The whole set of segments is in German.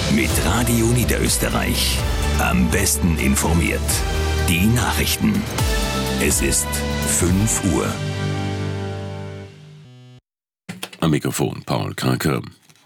Mit Radio Niederösterreich. Am besten informiert. Die Nachrichten. Es ist 5 Uhr. Am Mikrofon Paul Kranker.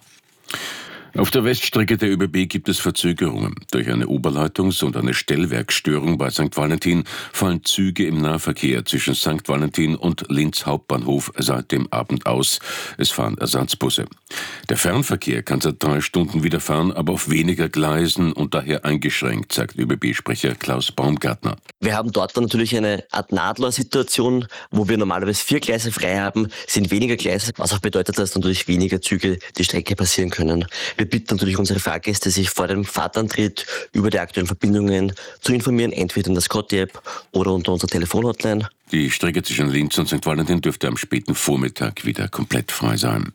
Auf der Weststrecke der ÖBB gibt es Verzögerungen. Durch eine Oberleitungs- und eine Stellwerksstörung bei St. Valentin fallen Züge im Nahverkehr zwischen St. Valentin und Linz Hauptbahnhof seit dem Abend aus. Es fahren Ersatzbusse. Der Fernverkehr kann seit 3 Stunden wieder fahren, aber auf weniger Gleisen und daher eingeschränkt, sagt ÖBB-Sprecher Klaus Baumgartner. Wir haben dort dann natürlich eine Art Nadelöhr-Situation, wo wir normalerweise 4 Gleise frei haben, sind weniger Gleise, was auch bedeutet, dass natürlich weniger Züge die Strecke passieren können. Wir bitten natürlich unsere Fahrgäste, sich vor dem Fahrtantritt über die aktuellen Verbindungen zu informieren, entweder in der Scotty-App oder unter unserer Telefonhotline. Die Strecke zwischen Linz und St. Valentin dürfte am späten Vormittag wieder komplett frei sein.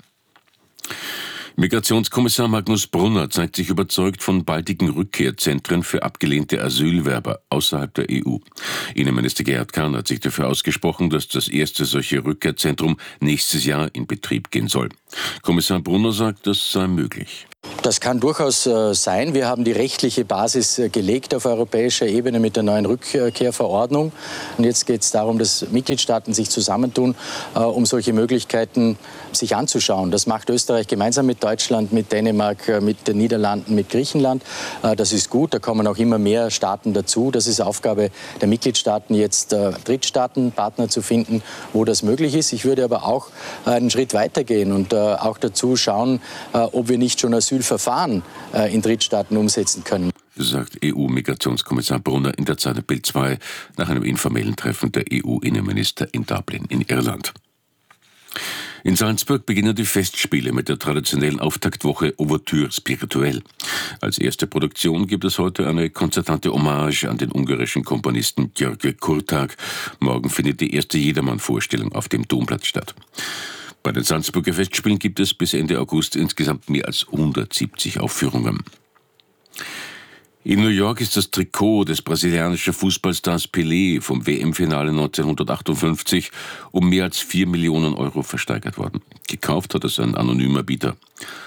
Migrationskommissar Magnus Brunner zeigt sich überzeugt von baldigen Rückkehrzentren für abgelehnte Asylwerber außerhalb der EU. Innenminister Gerhard Kahn hat sich dafür ausgesprochen, dass das erste solche Rückkehrzentrum nächstes Jahr in Betrieb gehen soll. Kommissar Brunner sagt, das sei möglich. Das kann durchaus sein. Wir haben die rechtliche Basis gelegt auf europäischer Ebene mit der neuen Rückkehrverordnung. Und jetzt geht es darum, dass Mitgliedstaaten sich zusammentun, um solche Möglichkeiten sich anzuschauen. Das macht Österreich gemeinsam mit Deutschland, mit Dänemark, mit den Niederlanden, mit Griechenland. Das ist gut, da kommen auch immer mehr Staaten dazu. Das ist Aufgabe der Mitgliedstaaten, jetzt Drittstaatenpartner zu finden, wo das möglich ist. Ich würde aber auch einen Schritt weitergehen und auch dazu schauen, ob wir nicht schon Asylverfahren in Drittstaaten umsetzen können. Sagt EU-Migrationskommissar Brunner in der Zeit Bild 2 nach einem informellen Treffen der EU-Innenminister in Dublin in Irland. In Salzburg beginnen die Festspiele mit der traditionellen Auftaktwoche Ouverture Spirituelle. Als erste Produktion gibt es heute eine konzertante Hommage an den ungarischen Komponisten György Kurtág. Morgen findet die erste Jedermann-Vorstellung auf dem Domplatz statt. Bei den Salzburger Festspielen gibt es bis Ende August insgesamt mehr als 170 Aufführungen. In New York ist das Trikot des brasilianischen Fußballstars Pelé vom WM-Finale 1958 um mehr als 4 Millionen Euro versteigert worden. Gekauft hat es ein anonymer Bieter.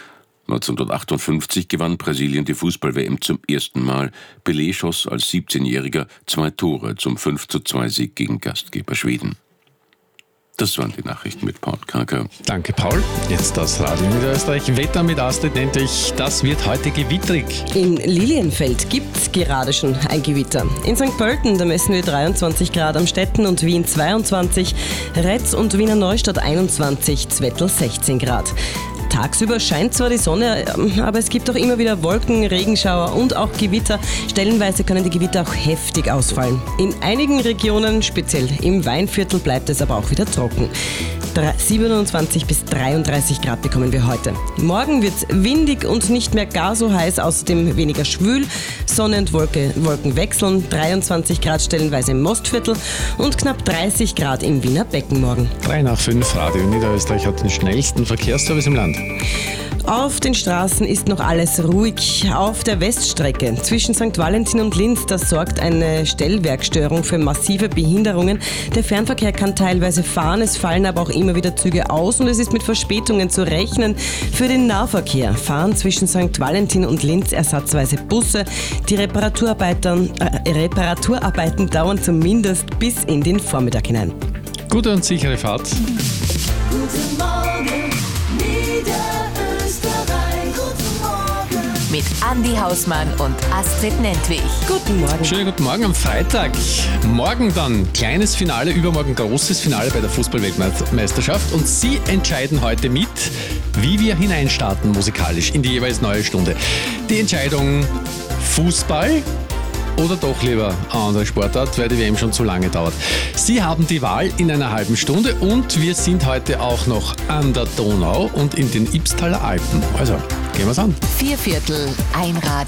1958 gewann Brasilien die Fußball-WM zum ersten Mal. Pelé schoss als 17-Jähriger 2 Tore zum 5:2-Sieg gegen Gastgeber Schweden. Das waren die Nachrichten mit Paul Kranker. Danke, Paul. Jetzt das Radio Niederösterreich. Wetter mit Astrid Nentwich. Das wird heute gewittrig. In Lilienfeld gibt es gerade schon ein Gewitter. In St. Pölten, da messen wir 23 Grad am Stetten und Wien 22, Retz und Wiener Neustadt 21, Zwettl 16 Grad. Tagsüber scheint zwar die Sonne, aber es gibt auch immer wieder Wolken, Regenschauer und auch Gewitter. Stellenweise können die Gewitter auch heftig ausfallen. In einigen Regionen, speziell im Weinviertel, bleibt es aber auch wieder trocken. 27 bis 33 Grad bekommen wir heute. Morgen wird es windig und nicht mehr gar so heiß, außerdem weniger schwül. Sonne und Wolken wechseln, 23 Grad stellenweise im Mostviertel und knapp 30 Grad im Wiener Becken morgen. 3/5 Radio Niederösterreich hat den schnellsten Verkehrsservice im Land. Auf den Straßen ist noch alles ruhig. Auf der Weststrecke zwischen St. Valentin und Linz, da sorgt eine Stellwerkstörung für massive Behinderungen. Der Fernverkehr kann teilweise fahren, es fallen aber auch immer wieder Züge aus und es ist mit Verspätungen zu rechnen. Für den Nahverkehr fahren zwischen St. Valentin und Linz ersatzweise Busse. Die Reparaturarbeiten dauern zumindest bis in den Vormittag hinein. Gute und sichere Fahrt. Guten Morgen, Niederösterreich, guten Morgen. Mit Andi Hausmann und Astrid Nentwich. Guten Morgen. Schönen guten Morgen am Freitag. Morgen dann kleines Finale, übermorgen großes Finale bei der Fußball-Weltmeisterschaft. Und Sie entscheiden heute mit, wie wir hineinstarten musikalisch in die jeweils neue Stunde. Die Entscheidung Fußball oder doch lieber eine andere Sportart, weil die WM schon zu lange dauert. Sie haben die Wahl in einer halben Stunde und wir sind heute auch noch an der Donau und in den Ybbstaler Alpen. Also, gehen wir's an. 4/4 ein Radio.